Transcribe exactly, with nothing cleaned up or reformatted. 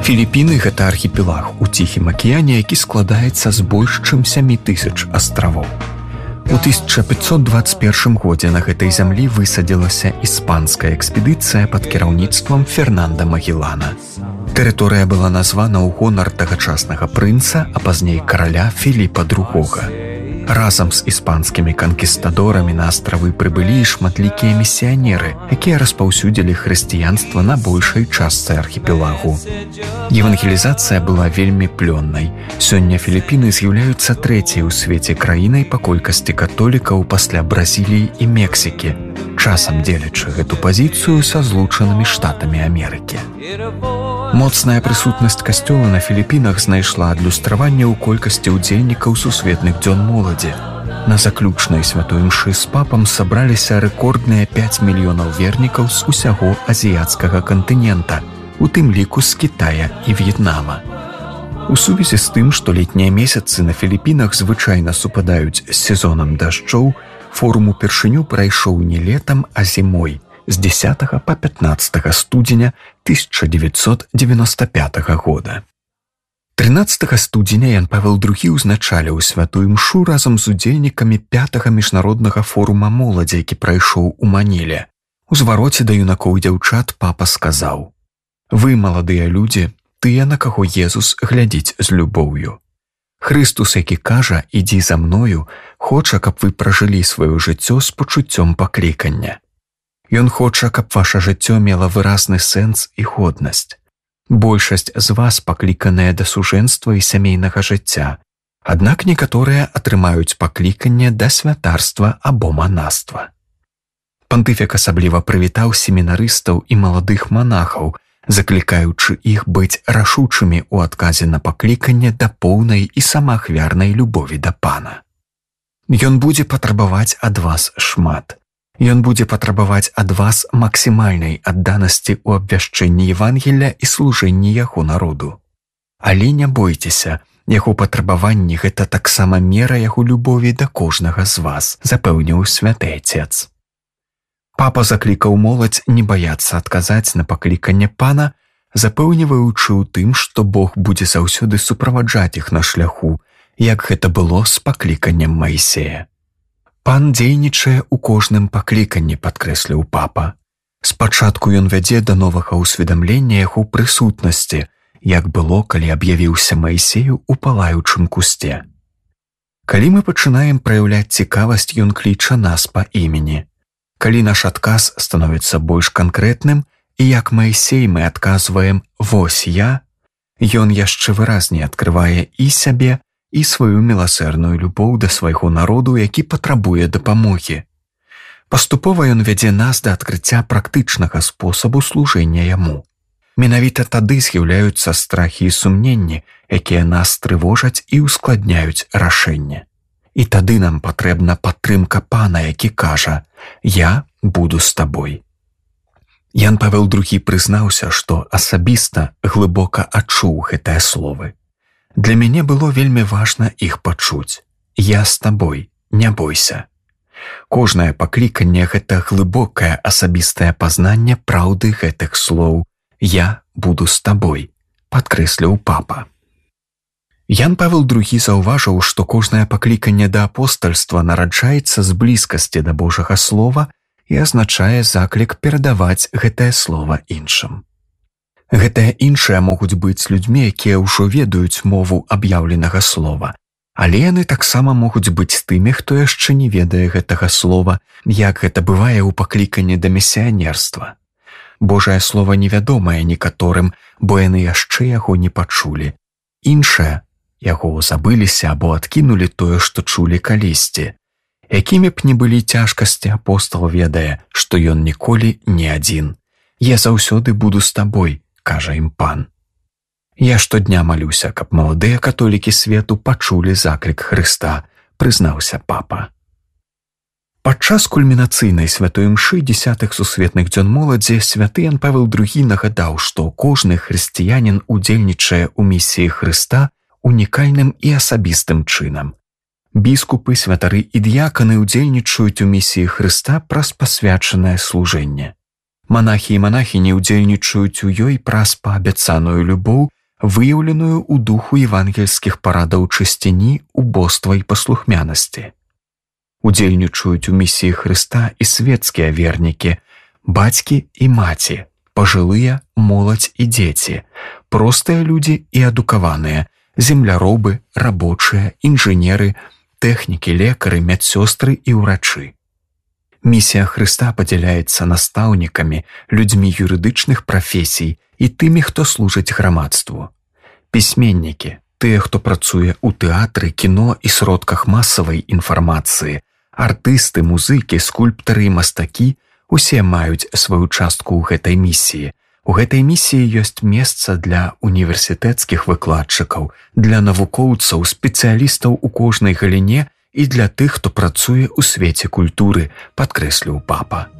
Філіпіны – гэта архіпелаг у Ціхім акіяне, які складаецца з больш чым сямі тысяч астравоў. У тысяча пятьсот двадцать першым годзе на гэтай зямлі высадзілася іспанская экспедыцыя пад кіраўніцтвам Фернанда Магеллана. Тэрыторыя была названа ў гонар тагачаснага прынца, а пазней караля Філіпа другога. Разам з іспанскімі канкістадорамі на астравы прыбылі шматлікія місіянеры, якія распаўсюдзілі хрысціянства на большай частцы архіпелагу. Евангелізацыя была вельмі плённай. Сёння Філіпіны з'яўляюцца трэцяй у свеце краінай па колькасці католікаў пасля Бразіліі і Мексікі, часам дзелячы гэту пазіцыю са Злучанымі Штатамі Амерыкі. Моцная прысутнасць касцёла на Філіпінах знайшла адлюстраванне ў колькасці ўдзельнікаў сусветных дзён моладзі. На заключнай святой імшы з папам сабраліся рэкордныя пяць мільёнаў вернікаў з усяго азіяцкага кантынента, у тым ліку з Кітая і В'етнама. У сувязі з тым, што летнія месяцы на Філіпінах звычайна супадаюць з сезонам дажджоў, форум упершыню прайшоў не летам, а зімой, з дзесятага па пятнаццатага студзеня тысяча дзевяцьсот дзевяноста пятага года. трынаццатага студзеня Ян Павел другі ўзначаліў святую імшу разам з удзельнікамі пятага міжнароднага форума моладзі, які прайшоў у Маніле. У звароце да юнакоў і дзяўчат папа сказаў: «Вы, маладыя людзі, тыя, на каго Езус глядзіць з любоўю. Хрыстус, які кажа: «Ідзі за мною», хоча, каб вы пражылі сваё жыццё з пачуццём паклікання. Ён хоча, каб ваша жыццё мела выразны сэнс і годнасць. Большасць з вас пакліканыя да сужэнства і сямейнага жыцця, аднак некаторыя атрымаюць пакліканне да святарства або манаства». Пантыфік асабліва прывітаў семінарыстаў і маладых манахаў, заклікаючы іх быць рашучымі ў адказе на пакліканне да поўнай і самаахвярнай любові да Пана. Ён будзе патрабаваць ад вас шмат. Ён будзе патрабаваць ад вас максімальнай адданасці ў абвяшчэнні Евангелля і служэнні яго народу. Але не бойцеся, яго патрабаванні – гэта таксама мера яго любові да кожнага з вас, запэўніў святы Отец. Папа заклікаў моладзь не баяцца адказаць на пакліканне Пана, запэўніваючы ў тым, што Бог будзе заўсёды суправаджаць іх на шляху, як гэта было з пакліканнем Маісея. Пан дзейнічае ў кожным пакліканні, падкрэсліў папа. Спачатку ён вядзе да новага ўсведамлення яго прысутнасці, як было, калі аб'явіўся Маісею ў палаючым кусце. Калі мы пачынаем праяўляць цікавасць, ён кліча нас па імені. Калі наш адказ становіцца больш канкрэтным, і як Маісей мы адказваем «Вось я», ён яшчэ выразней адкрывае і сябе, і сваю міласэрную любоў да свайго народу, які патрабуе дапамогі. Паступова ён вядзе нас да адкрыцця практычнага спосабу служэння яму. Менавіта тады з'яўляюцца страхі і сумненні, якія нас трывожаць і ускладняюць рашэнне. І тады нам патрэбна падтрымка Пана, які кажа: «Я буду з табой». Ян Павел другі прызнаўся, што асабіста глыбока адчуў гэтыя словы. Для мяне было вельмі важна іх пачуць. Я з табой, не бойся. Кожнае пакліканне – гэта глыбокае асабістае пазнанне праўды гэтых слоў. Я буду з табой, падкрэсліў папа. Ян Павел другі заўважыў, што кожнае пакліканне да апостальства нараджаецца з блізкасці да Божага слова і азначае заклік перадаваць гэтае слова іншым. Гэтыя іншыя могуць быць людзьмі, якія ўжо ведаюць мову аб'яўленага слова, але яны таксама могуць быць тымі, хто яшчэ не ведае гэтага слова, як гэта бывае ў пакліканні да місіянерства. Божае слова невядомае некаторым, бо яны яшчэ яго не пачулі. Іншае яго забыліся або адкінулі тое, што чулі калісьці. Якімі б ні былі цяжкасці, апостал ведае, што ён ніколі не адзін. «Я заўсёды буду з табой», кажа ім Пан. Я штодня малюся, каб маладыя католікі свету пачулі заклік Хрыста, прызнаўся папа. Падчас кульмінацыйнай святой імшы дзесятых сусветных дзён моладзі святы Ян Павел другі нагадаў, што кожны хрысціянін удзельнічае ў місіі Хрыста унікальным і асабістым чынам. Біскупы, святары і д'яканы удзельнічаюць у місіі Хрыста праз пасвячанае служэнне. Манахі і манахіні ўдзельнічаюць у ёй праз паабяцаную любоў выяўленую ў духу евангельскіх парадаў чысціні, убоства і паслухмянасці. Удзельнічаюць у місіі Хрыста і светскія вернікі, бацькі і маці, пажылыя, моладзь і дзеці, простыя людзі і адукаваныя, земляробы, рабочыя, інжынеры, тэхнікі, лекары, медсёстры і ўрачы. Місія Хрыста падзяляецца настаўнікамі, людзьмі юрыдычных прафесій і тымі, хто служыць грамадству. Пісьменнікі, тыя, хто працуе ў тэатры, кіно і сродках масавай інфармацыі, артысты, музыкі, скульптары і мастакі усе маюць сваю частку ў гэтай місіі. У гэтай місіі ёсць месца для універсітэцкіх выкладчыкаў, для навукоўцаў, спецыялістаў у кожнай галіне і для тых, хто працуе ў свеце культуры, падкрэсліў папа.